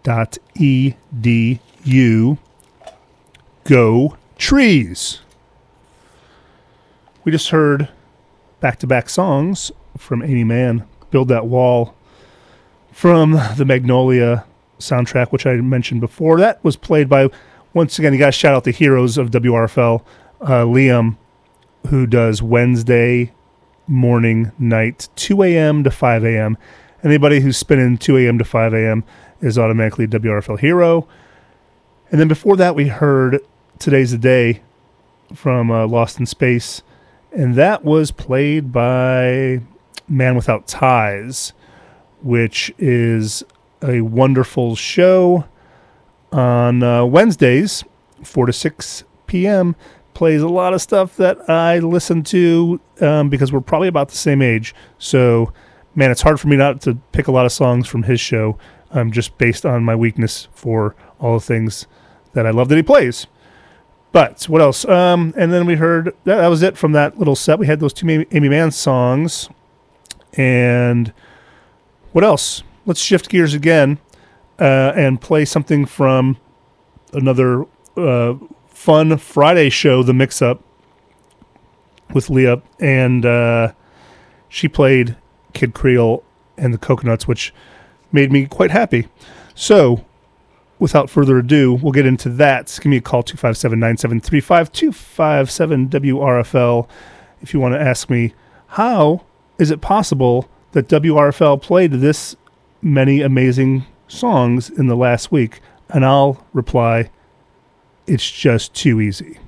Go Trees. We just heard back-to-back songs from Amy Mann, Build That Wall, from the Magnolia soundtrack, which I mentioned before. That was played by, once again, you guys shout out the heroes of WRFL, Liam, who does Wednesday morning, night, 2 a.m. to 5 a.m. Anybody who's spinning 2 a.m. to 5 a.m. is automatically a WRFL hero. And then before that, we heard Today's the Day from Lost in Space, and that was played by Man Without Ties, which is a wonderful show on Wednesdays, 4 to 6 p.m., plays a lot of stuff that I listen to because we're probably about the same age. So, man, it's hard for me not to pick a lot of songs from his show just based on my weakness for all the things that I love that he plays. But what else? And then we heard, that was it from that little set. We had those two Amy Mann songs. And what else? Let's shift gears again and play something from another fun Friday show, The Mix-Up, with Leah. And she played Kid Creole and the Coconuts, which made me quite happy. So, without further ado, we'll get into that. Give me a call, 257-9735-257-WRFL, if you want to ask me, how is it possible that WRFL played this many amazing songs in the last week? And I'll reply, it's just too easy.